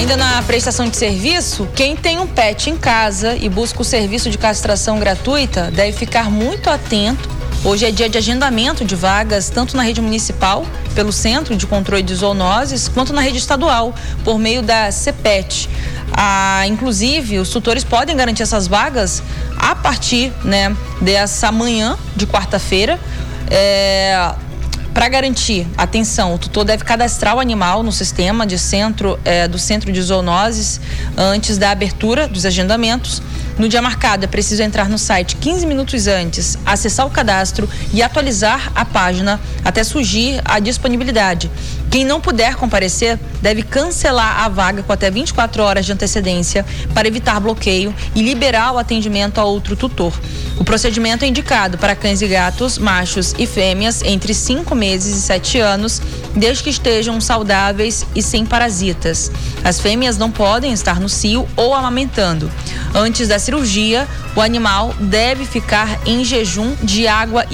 Ainda na prestação de serviço, quem tem um pet em casa e busca o serviço de castração gratuita deve ficar muito atento. Hoje é dia de agendamento de vagas, tanto na rede municipal, pelo Centro de Controle de Zoonoses, quanto na rede estadual, por meio da CEPET. Inclusive, os tutores podem garantir essas vagas a partir, dessa manhã de quarta-feira. Para garantir, atenção, o tutor deve cadastrar o animal no sistema do Centro de Zoonoses antes da abertura dos agendamentos. No dia marcado, é preciso entrar no site 15 minutos antes, acessar o cadastro e atualizar a página até surgir a disponibilidade. Quem não puder comparecer deve cancelar a vaga com até 24 horas de antecedência para evitar bloqueio e liberar o atendimento a outro tutor. O procedimento é indicado para cães e gatos, machos e fêmeas entre 5 meses e 7 anos, desde que estejam saudáveis e sem parasitas. As fêmeas não podem estar no cio ou amamentando. Antes da cirurgia, o animal deve ficar em jejum de água